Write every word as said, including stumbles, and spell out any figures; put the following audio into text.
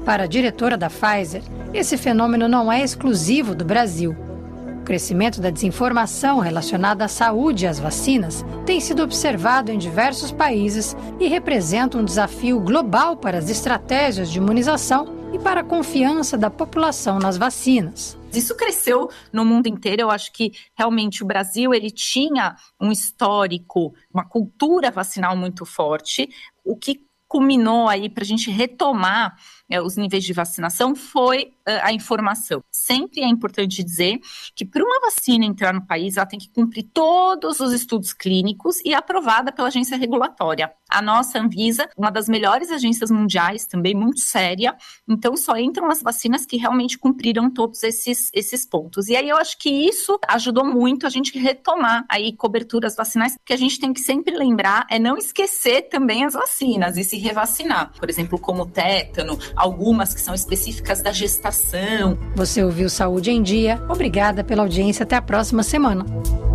Para a diretora da Pfizer, esse fenômeno não é exclusivo do Brasil. O crescimento da desinformação relacionada à saúde e às vacinas tem sido observado em diversos países e representa um desafio global para as estratégias de imunização e para a confiança da população nas vacinas. Isso cresceu no mundo inteiro. Eu acho que realmente o Brasil ele tinha um histórico, uma cultura vacinal muito forte. O que culminou aí para a gente retomar é, os níveis de vacinação foi uh, a informação. Sempre é importante dizer que para uma vacina entrar no país, ela tem que cumprir todos os estudos clínicos e aprovada pela agência regulatória. A nossa Anvisa, uma das melhores agências mundiais, também muito séria, então só entram as vacinas que realmente cumpriram todos esses, esses pontos. E aí eu acho que isso ajudou muito a gente retomar aí coberturas vacinais, porque a gente tem que sempre lembrar é não esquecer também as vacinas e se revacinar. Por exemplo, como o tétano, algumas que são específicas da gestação. Você ouviu Saúde em Dia. Obrigada pela audiência. Até a próxima semana.